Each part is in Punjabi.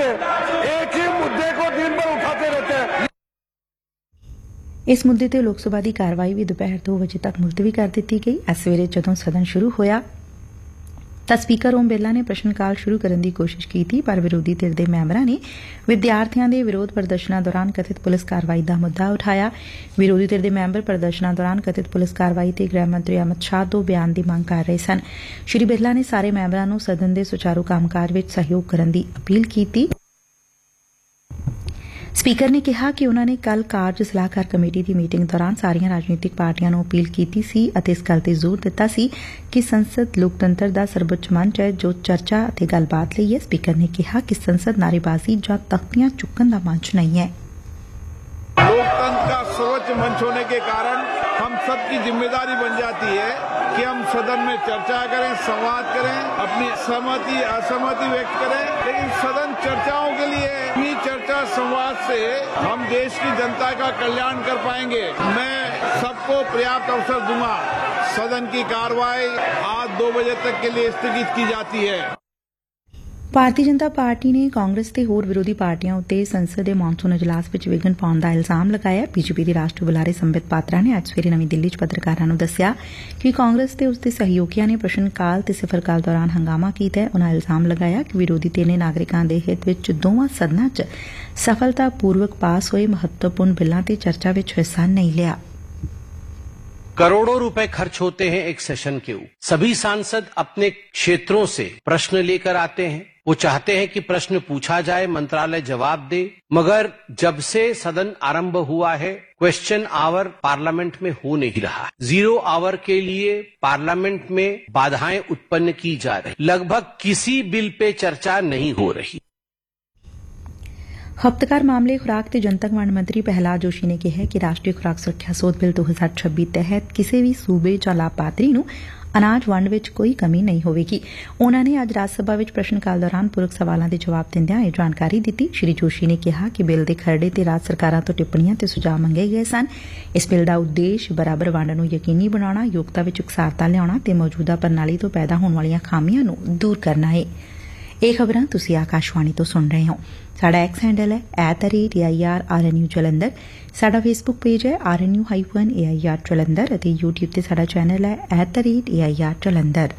एक ही मुद्दे को दिन भर उठाते रहते हैं। इस मुद्दे ते लोक सभा की कार्रवाई भी दोपहर 2 वजे तक मुलतवी कर दी गई। इस सवेरे जदों सदन शुरू होया ਤਾਂ ਸਪੀਕਰ ਓਮ ਬਿਰਲਾ ਨੇ ਪ੍ਰਸ਼ਨ ਕਾਲ ਸ਼ੁਰੂ ਕਰਨ ਦੀ ਕੋਸ਼ਿਸ਼ ਕੀਤੀ, ਪਰ ਵਿਰੋਧੀ ਧਿਰ ਦੇ ਮੈਂਬਰਾਂ ਨੇ ਵਿਦਿਆਰਥੀਆਂ ਦੇ ਵਿਰੋਧ ਪ੍ਰਦਰਸ਼ਨਾਂ ਦੌਰਾਨ ਕਥਿਤ ਪੁਲਿਸ ਕਾਰਵਾਈ ਦਾ ਮੁੱਦਾ ਉਠਾਇਆ। ਵਿਰੋਧੀ ਧਿਰ ਦੇ ਮੈਂਬਰ ਪ੍ਰਦਰਸ਼ਨਾਂ ਦੌਰਾਨ ਕਥਿਤ ਪੁਲਿਸ ਕਾਰਵਾਈ ਤੇ ਗ੍ਰਹਿ ਮੰਤਰੀ ਅਮਿਤ ਸ਼ਾਹ ਤੋਂ ਬਿਆਨ ਦੀ ਮੰਗ ਕਰ ਰਹੇ ਸਨ। ਸ਼੍ਰੀ ਬਿਰਲਾ ਨੇ ਸਾਰੇ ਮੈਂਬਰਾਂ ਨੂੰ ਸਦਨ ਦੇ ਸੁਚਾਰੂ ਕੰਮਕਾਜ ਵਿੱਚ ਸਹਿਯੋਗ ਕਰਨ ਦੀ ਅਪੀਲ ਕੀਤੀ। ਸਪੀਕਰ ਨੇ ਕਿਹਾ ਕਿ ਉਨੂਾਂ ਨੇ ਕੱਲ੍ਹ ਕਾਰਜ ਸਲਾਹਕਾਰ ਕਮੇਟੀ ਦੀ ਮੀਟਿੰਗ ਦੌਰਾਨ ਸਾਰੀਆਂ ਰਾਜਨੀਤਿਕ ਪਾਰਟੀਆਂ ਨੂੰ ਅਪੀਲ ਕੀਤੀ ਸੀ ਅਤੇ ਇਸ ਗੱਲ ਤੇ ਜ਼ੋਰ ਦਿੱਤਾ ਸੀ ਕਿ ਸੰਸਦ ਲੋਕਤੰਤਰ ਦਾ ਸਰਵਉੱਚ ਮੰਚ ਹੈ ਜੋ ਚਰਚਾ ਅਤੇ ਗੱਲਬਾਤ ਲਈ ਹੈ। ਸਪੀਕਰ ਨੇ ਕਿਹਾ ਕਿ ਸੰਸਦ ਨਾਅਰੇਬਾਜ਼ੀ ਜਾਂ ਤਖ਼ਤੀਆਂ ਚੁੱਕਣ ਦਾ ਮੰਚ ਨਹੀਂ ਹੈ। लोकतंत्र का सर्वोच्च मंच होने के कारण हम सबकी जिम्मेदारी बन जाती है कि हम सदन में चर्चा करें, संवाद करें, अपनी सहमति असहमति व्यक्त करें, लेकिन सदन चर्चाओं के लिए इन्हीं चर्चा संवाद से हम देश की जनता का कल्याण कर पाएंगे। मैं सबको पर्याप्त अवसर दूंगा। सदन की कार्रवाई आज 2 बजे तक के लिए स्थगित की जाती है। ਭਾਰਤੀ ਜਨਤਾ ਪਾਰਟੀ ਨੇ ਕਾਂਗਰਸ ਤੇ ਹੋਰ ਵਿਰੋਧੀ ਪਾਰਟੀਆਂ ਉੱਤੇ ਸੰਸਦ ਦੇ ਮੌਨਸੂਨ ਇਜਲਾਸ ਵਿੱਚ ਵਿਘਨ ਪਾਉਣ ਦਾ ਇਲਜ਼ਾਮ ਲਗਾਇਆ। ਬੀਜੇਪੀ ਦੇ ਰਾਸ਼ਟਰੀ ਬੁਲਾਰੇ ਸੰਬਿਤ ਪਾਤਰਾ ਨੇ ਅੱਜ ਸਵੇਰੇ ਨਵੀਂ ਦਿੱਲੀ 'ਚ ਪੱਤਰਕਾਰਾਂ ਨੂੰ ਦੱਸਿਆ ਕਿ ਕਾਂਗਰਸ ਤੇ ਉਸਦੇ ਸਹਿਯੋਗੀਆਂ ਨੇ ਪ੍ਰਸ਼ਨ ਕਾਲ ਤੇ ਸਿਫਰ ਕਾਲ ਦੌਰਾਨ ਹੰਗਾਮਾ ਕੀਤਾ। ਉਨ੍ਹਾਂ ਇਲਜ਼ਾਮ ਲਗਾਇਆ ਕਿ ਵਿਰੋਧੀ ਧਿਰ ਨੇ ਨਾਗਰਿਕਾਂ ਦੇ ਹਿੱਤ ਵਿੱਚ ਦੋਵਾਂ ਸਦਨਾਂ 'ਚ ਸਫਲਤਾਪੂਰਵਕ ਪਾਸ ਹੋਏ ਮਹੱਤਵਪੂਰਨ ਬਿੱਲਾਂ ਤੇ ਚਰਚਾ ਵਿੱਚ ਹਿੱਸਾ ਨਹੀਂ ਲਿਆ। करोड़ों रुपए खर्च होते हैं एक सेशन के ऊपर। सभी सांसद अपने क्षेत्रों से प्रश्न लेकर आते हैं। वो चाहते हैं कि प्रश्न पूछा जाए, मंत्रालय जवाब दे, मगर जब से सदन आरंभ हुआ है क्वेश्चन आवर पार्लियामेंट में हो नहीं रहा। 0 आवर के लिए पार्लियामेंट में बाधाएं उत्पन्न की जा रही, लगभग किसी बिल पे चर्चा नहीं हो रही। ਖਪਤਕਾਰ ਮਾਮਲੇ, ਖੁਰਾਕ ਤੇ ਜਨਤਕ ਵੰਡ ਮੰਤਰੀ ਪ੍ਰਹਿਲਾਦ ਜੋਸ਼ੀ ਨੇ ਕਿਹਾ ਕਿ ਰਾਸ਼ਟਰੀ ਖੁਰਾਕ ਸੁਰੱਖਿਆ ਸੋਧ ਬਿੱਲ 2026 ਤਹਿਤ ਕਿਸੇ ਵੀ ਸੂਬੇ ਜਾਂ ਲਾਭਪਾਤਰੀ ਨੂੰ ਅਨਾਜ ਵੰਡ ਵਿੱਚ ਕੋਈ ਕਮੀ ਨਹੀਂ ਹੋਵੇਗੀ। ਉਨੂਾਂ ਨੇ ਅੱਜ ਰਾਜ ਸਭਾ ਵਿੱਚ ਪ੍ਰਸ਼ਨ ਕਾਲ ਦੌਰਾਨ ਪੂਰਕ ਸਵਾਲਾਂ ਦੇ ਜਵਾਬ ਦਿੰਦਿਆਂ ਇਹ ਜਾਣਕਾਰੀ ਦਿੱਤੀ। ਸ਼੍ਰੀ ਜੋਸ਼ੀ ਨੇ ਕਿਹਾ ਕਿ ਬਿੱਲ ਦੇ ਖਰੜੇ ਤੇ ਰਾਜ ਸਰਕਾਰਾਂ ਤੋਂ ਟਿੱਪਣੀਆਂ ਤੇ ਸੁਝਾਅ ਮੰਗੇ ਗਏ ਸਨ। ਇਸ ਬਿੱਲ ਦਾ ਉਦੇਸ਼ ਬਰਾਬਰ ਵੰਡ ਨੂੰ ਯਕੀਨੀ ਬਣਾਉਣਾ, ਯੋਗਤਾ ਵਿੱਚ ਇਕਸਾਰਤਾ ਲਿਆਉਣਾ ਤੇ ਮੌਜੂਦਾ ਪ੍ਰਣਾਲੀ ਤੋਂ ਪੈਦਾ ਹੋਣ ਵਾਲੀਆਂ ਖਾਮੀਆਂ ਨੂੰ ਦੂਰ ਕਰਨਾ ਏ। ਇਹ ਖਬਰਾਂ ਤੁਸੀਂ ਆਕਾਸ਼ਵਾਣੀ ਤੋਂ ਸੁਣ ਰਹੇ ਹੋ। ਸਾਡਾ ਐਕਸ ਹੈਂਡਲ ਹੈ @AIRRNU ਜਲੰਧਰ। ਸਾਡਾ ਫੇਸਬੁੱਕ ਪੇਜ ਹੈ RNU-AIR ਜਲੰਧਰ ਅਤੇ YouTube ਤੇ ਸਾਡਾ ਚੈਨਲ ਹੈ @AIR ਜਲੰਧਰ।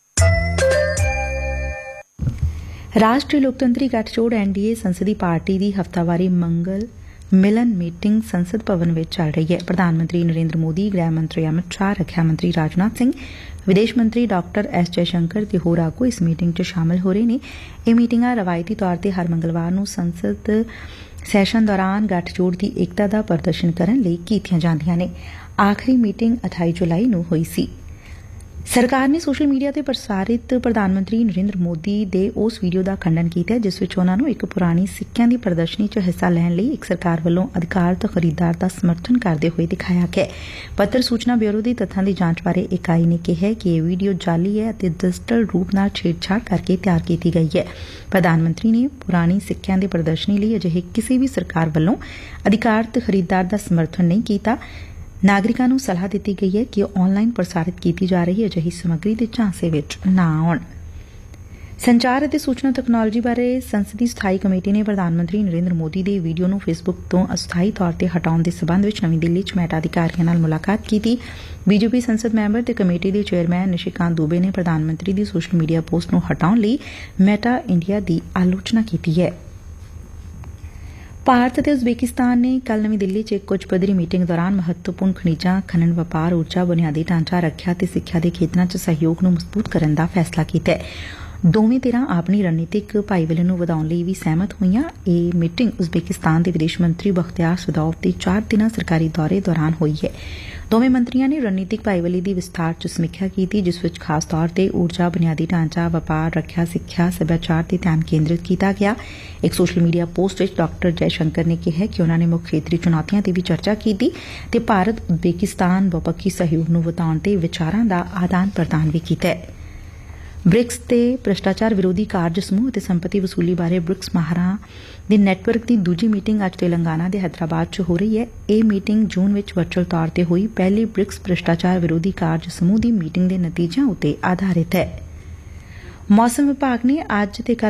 ਰਾਸ਼ਟਰੀ ਲੋਕਤੰਤਰੀ ਗੱਠਜੋੜ NDA ਸੰਸਦੀ ਪਾਰਟੀ ਦੀ ਹਫ਼ਤਾਵਾਰੀ ਮੰਗਲ ਮਿਲਨ ਮੀਟਿੰਗ ਸੰਸਦ ਭਵਨ ਵਿੱਚ ਚੱਲ ਰਹੀ ਹੈ। ਪ੍ਰਧਾਨ ਮੰਤਰੀ ਨਰਿੰਦਰ ਮੋਦੀ, ਗ੍ਰਹਿ ਮੰਤਰੀ ਅਮਿਤ ਸ਼ਾਹ, ਰੱਖਿਆ ਮੰਤਰੀ ਰਾਜਨਾਥ ਸਿੰਘ, ਵਿਦੇਸ਼ ਮੰਤਰੀ ਡਾਕਟਰ S ਜੈਸ਼ੰਕਰ ਤੇ ਹੋਰ ਆਗੂ ਇਸ ਮੀਟਿੰਗ 'ਚ ਸ਼ਾਮਲ ਹੋ ਰਹੇ ਨੇ। ਇਹ ਮੀਟਿੰਗਾਂ ਰਵਾਇਤੀ ਤੌਰ ਤੇ ਹਰ ਮੰਗਲਵਾਰ ਨੂੰ ਸੰਸਦ ਸੈਸ਼ਨ ਦੌਰਾਨ ਗੱਠਜੋੜ ਦੀ ਏਕਤਾ ਦਾ ਪ੍ਰਦਰਸ਼ਨ ਕਰਨ ਲਈ ਕੀਤੀਆਂ ਜਾਂਦੀਆਂ ਨੇ। ਆਖਰੀ ਮੀਟਿੰਗ 28 ਜੁਲਾਈ ਨੂੰ ਹੋਈ ਸੀ। ਸਰਕਾਰ ਨੇ ਸੋਸ਼ਲ ਮੀਡੀਆ ਤੇ ਪ੍ਰਸਾਰਿਤ ਪ੍ਰਧਾਨ ਮੰਤਰੀ ਨਰਿੰਦਰ ਮੋਦੀ ਦੇ ਉਸ ਵੀਡੀਓ ਦਾ ਖੰਡਨ ਕੀਤਾ ਜਿਸ ਵਿੱਚ ਉਨ੍ਹਾਂ ਨੂੰ ਇੱਕ ਪੁਰਾਣੀ ਸਿੱਕਿਆਂ ਦੀ ਪ੍ਰਦਰਸ਼ਨੀ 'ਚ ਹਿੱਸਾ ਲੈਣ ਲਈ ਇੱਕ ਸਰਕਾਰ ਵੱਲੋਂ ਅਧਿਕਾਰਤ ਖਰੀਦਦਾਰ ਦਾ ਸਮਰਥਨ ਕਰਦੇ ਹੋਏ ਦਿਖਾਇਆ ਗਿਆ। ਪੱਤਰ ਸੂਚਨਾ ਬਿਊਰੋ ਦੀ ਤੱਥਾਂ ਦੀ ਜਾਂਚ ਬਾਰੇ ਇਕਾਈ ਨੇ ਕਿਹਾ ਕਿ ਇਹ ਵੀਡੀਓ ਜਾਲੀ ਹੈ ਅਤੇ ਡਿਜੀਟਲ ਰੂਪ ਨਾਲ ਛੇੜਛਾੜ ਕਰਕੇ ਤਿਆਰ ਕੀਤੀ ਗਈ ਹੈ। ਪ੍ਰਧਾਨ ਮੰਤਰੀ ਨੇ ਪੁਰਾਣੀ ਸਿੱਕਿਆਂ ਦੀ ਪ੍ਰਦਰਸ਼ਨੀ ਲਈ ਅਜਿਹੇ ਕਿਸੇ ਵੀ ਸਰਕਾਰ ਵੱਲੋਂ ਅਧਿਕਾਰਤ ਖਰੀਦਦਾਰ ਦਾ ਸਮਰਥਨ ਨਹੀਂ ਕੀਤਾ। ਨਾਗਰਿਕਾਂ ਨੂੰ ਸਲਾਹ ਦਿੱਤੀ ਗਈ ਹੈ ਕਿ ਉਹ ਆਨਲਾਈਨ ਪ੍ਰਸਾਰਿਤ ਕੀਤੀ ਜਾ ਰਹੀ ਅਜਿਹੀ ਸਮੱਗਰੀ ਦੇ ਝਾਂਸੇ ਵਿੱਚ ਨਾ ਆਉਣ। ਸੰਚਾਰ ਅਤੇ ਸੂਚਨਾ ਤਕਨਾਲੋਜੀ ਬਾਰੇ ਸੰਸਦੀ ਸਥਾਈ ਕਮੇਟੀ ਨੇ ਪ੍ਰਧਾਨ ਮੰਤਰੀ ਨਰਿੰਦਰ ਮੋਦੀ ਦੇ ਵੀਡੀਓ ਨੂੰ ਫੇਸਬੁੱਕ ਤੋਂ ਅਸਥਾਈ ਤੌਰ ਤੇ ਹਟਾਉਣ ਦੇ ਸਬੰਧ ਵਿੱਚ ਨਵੀਂ ਦਿੱਲੀ 'ਚ ਮੈਟਾ ਅਧਿਕਾਰੀਆਂ ਨਾਲ ਮੁਲਾਕਾਤ ਕੀਤੀ। ਬੀਜੇਪੀ ਸੰਸਦ ਮੈਂਬਰ ਤੇ ਕਮੇਟੀ ਦੇ ਚੇਅਰਮੈਨ ਨਿਸ਼ੀਕਾਂਤ ਦੁਬੇ ਨੇ ਪ੍ਰਧਾਨ ਮੰਤਰੀ ਦੀ ਸੋਸ਼ਲ ਮੀਡੀਆ ਪੋਸਟ ਨੂੰ ਹਟਾਉਣ ਲਈ ਮੈਟਾ ਇੰਡੀਆ ਦੀ ਆਲੋਚਨਾ ਕੀਤੀ ਹੈ। ਭਾਰਤ ਅਤੇ ਉਜ਼ਬੇਕਿਸਤਾਨ ਨੇ ਕੱਲ੍ਹ ਨਵੀਂ ਦਿੱਲੀ 'ਚ ਇੱਕ ਉੱਚ ਪੱਧਰੀ ਮੀਟਿੰਗ ਦੌਰਾਨ ਮਹੱਤਵਪੂਰਨ ਖਣਿਜਾਂ, ਖਨਨ, ਵਪਾਰ, ਊਰਜਾ, ਬੁਨਿਆਦੀ ਢਾਂਚਾ, ਰੱਖਿਆ ਤੇ ਸਿੱਖਿਆ ਦੇ ਖੇਤਰਾਂ 'ਚ ਸਹਿਯੋਗ ਨੂੰ ਮਜ਼ਬੂਤ ਕਰਨ ਦਾ ਫੈਸਲਾ ਕੀਤਾ ਹੈ। ਦੋਵੇਂ ਧਿਰਾਂ ਆਪਣੀ ਰਣਨੀਤਿਕ ਭਾਈਵਾਲੀ ਨੂੰ ਵਧਾਉਣ ਲਈ ਵੀ ਸਹਿਮਤ ਹੋਈਆਂ। ਇਹ ਮੀਟਿੰਗ ਉਜ਼ਬੇਕਿਸਤਾਨ ਦੇ ਵਿਦੇਸ਼ ਮੰਤਰੀ ਬਖਤਿਆਰ ਸਦੋਵ ਦੇ 4 ਦਿਨਾਂ ਸਰਕਾਰੀ ਦੌਰੇ ਦੌਰਾਨ ਹੋਈ ਹੈ। ਦੋਵੇਂ ਮੰਤਰੀਆਂ ਨੇ ਰਣਨੀਤਿਕ ਭਾਈਵਾਲੀ ਦੀ ਵਿਸਥਾਰ 'ਚ ਸਮੀਖਿਆ ਕੀਤੀ ਜਿਸ ਵਿੱਚ ਖਾਸ ਤੌਰ ਤੇ ਊਰਜਾ, ਬੁਨਿਆਦੀ ਢਾਂਚਾ, ਵਪਾਰ, ਰੱਖਿਆ, ਸਿੱਖਿਆ, ਸੱਭਿਆਚਾਰ ਤੇ ਧਿਆਨ ਕੇਂਦਰਿਤ ਕੀਤਾ ਗਿਆ। ਇੱਕ ਸੋਸ਼ਲ ਮੀਡੀਆ ਪੋਸਟ ਵਿੱਚ ਡਾਕਟਰ ਜੈਸ਼ੰਕਰ ਨੇ ਕਿਹਾ ਕਿ ਉਨ੍ਹਾਂ ਨੇ ਮੁੱਖ ਖੇਤਰੀ ਚੁਣੌਤੀਆਂ ਤੇ ਵੀ ਚਰਚਾ ਕੀਤੀ ਤੇ ਭਾਰਤ ਉਜ਼ਬੇਕਿਸਤਾਨ ਬਹੁਪੱਖੀ ਸਹਿਯੋਗ ਨੂੰ ਵਧਾਉਣ ਤੇ ਵਿਚਾਰਾਂ ਦਾ ਆਦਾਨ ਪ੍ਰਦਾਨ ਵੀ ਕੀਤਾ। ਬ੍ਰਿਕਸ ਤੇ ਭ੍ਰਿਸ਼ਟਾਚਾਰ ਵਿਰੋਧੀ ਕਾਰਜ ਸਮੂਹ ਅਤੇ ਸੰਪਤੀ ਵਸੂਲੀ ਬਾਰੇ ਬ੍ਰਿਕਸ ਮਾਹਰਾਂ ਦੇ ਨੈਟਵਰਕ ਦੀ ਦੂਜੀ ਮੀਟਿੰਗ ਅੱਜ ਤੇਲੰਗਾਨਾ ਦੇ ਹੈਦਰਾਬਾਦ 'ਚ ਹੋ ਰਹੀ ਹੈ। ਇਹ ਮੀਟਿੰਗ ਜੂਨ ਵਿੱਚ ਵਰਚੁਅਲ ਤੌਰ ਤੇ ਹੋਈ ਪਹਿਲੀ ਬ੍ਰਿਕਸ ਭ੍ਰਿਸ਼ਟਾਚਾਰ ਵਿਰੋਧੀ ਕਾਰਜ ਸਮੂਹ ਦੀ ਮੀਟਿੰਗ ਦੇ ਨਤੀਜਿਆਂ ਉੱਤੇ ਆਧਾਰਿਤ ਹੈ। ਮੌਸਮ ਵਿਭਾਗ ਨੇ ਅੱਜ ਤੇ ਕੱਲ੍ਹ